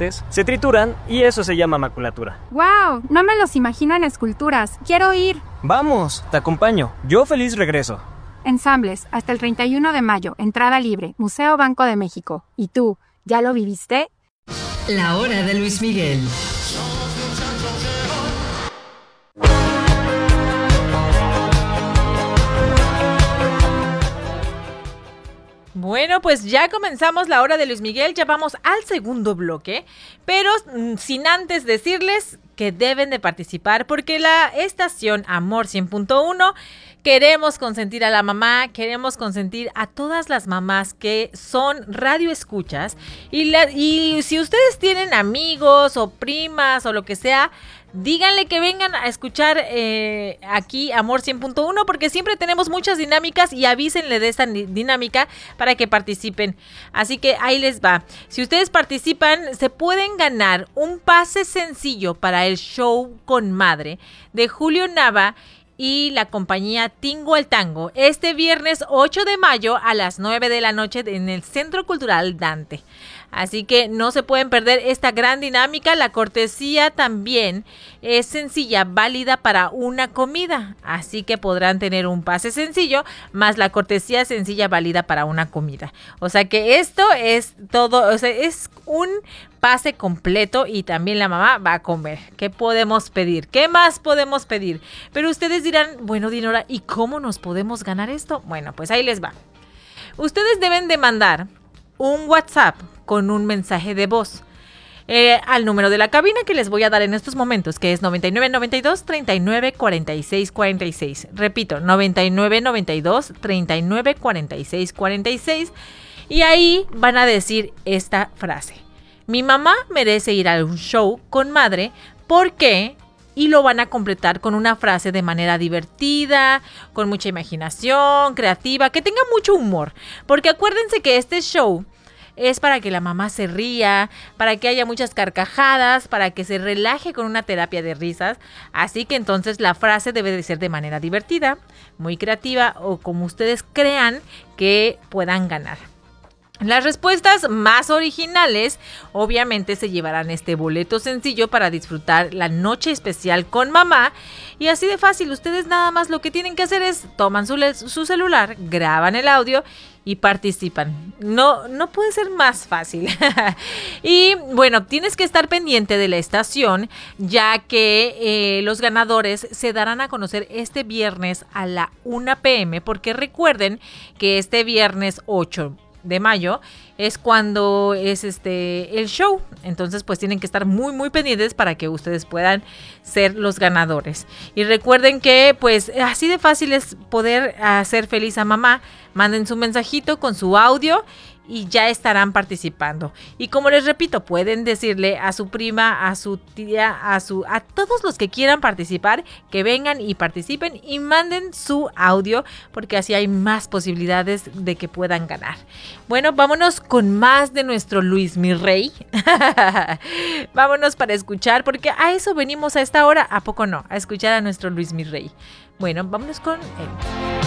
partes, se trituran y eso se llama maculatura. ¡Wow! No me los imagino en esculturas. ¡Quiero ir! Vamos, te acompaño. Yo feliz regreso. Ensambles, hasta el 31 de mayo, entrada libre, Museo Banco de México. ¿Y tú, ya lo viviste? La hora de Luis Miguel. Bueno, pues ya comenzamos la hora de Luis Miguel, ya vamos al segundo bloque, pero sin antes decirles que deben de participar porque la estación Amor 100.1 queremos consentir a la mamá, queremos consentir a todas las mamás que son radioescuchas y si ustedes tienen amigos o primas o lo que sea, díganle que vengan a escuchar aquí Amor 100.1 porque siempre tenemos muchas dinámicas y avísenle de esta dinámica para que participen. Así que ahí les va. Si ustedes participan, se pueden ganar un pase sencillo para el show con madre de Julio Nava y la compañía Tingo al Tango este viernes 8 de mayo a las 9 de la noche en el Centro Cultural Dante. Así que no se pueden perder esta gran dinámica. La cortesía también es sencilla, válida para una comida. Así que podrán tener un pase sencillo más la cortesía sencilla válida para una comida. O sea que esto es todo, o sea, es un pase completo y también la mamá va a comer. ¿Qué podemos pedir? ¿Qué más podemos pedir? Pero ustedes dirán, bueno, Dinora, ¿y cómo nos podemos ganar esto? Bueno, pues ahí les va. Ustedes deben de mandar un WhatsApp con un mensaje de voz al número de la cabina que les voy a dar en estos momentos, que es 9992 39 46 46. Repito, 9992 39 46 46. Y ahí van a decir esta frase: mi mamá merece ir a un show con madre porque... Y lo van a completar con una frase de manera divertida, con mucha imaginación, creativa, que tenga mucho humor. Porque acuérdense que este show es para que la mamá se ría, para que haya muchas carcajadas, para que se relaje con una terapia de risas. Así que entonces la frase debe de ser de manera divertida, muy creativa o como ustedes crean que puedan ganar. Las respuestas más originales obviamente se llevarán este boleto sencillo para disfrutar la noche especial con mamá. Y así de fácil, ustedes nada más lo que tienen que hacer es toman su celular, graban el audio y participan. No puede ser más fácil. Y bueno, tienes que estar pendiente de la estación, ya que los ganadores se darán a conocer este viernes a la 1 p.m. porque recuerden que este viernes 8 de mayo es cuando es el show. Entonces pues tienen que estar muy muy pendientes para que ustedes puedan ser los ganadores. Y recuerden que pues así de fácil es poder hacer feliz a mamá. Manden su mensajito con su audio y ya estarán participando. Y como les repito, pueden decirle a su prima, a su tía, a todos los que quieran participar, que vengan y participen y manden su audio, porque así hay más posibilidades de que puedan ganar. Bueno, vámonos con más de nuestro Luis Mi Rey. Vámonos para escuchar, porque a eso venimos a esta hora, ¿a poco no? A escuchar a nuestro Luis Mi Rey. Bueno, vámonos con él.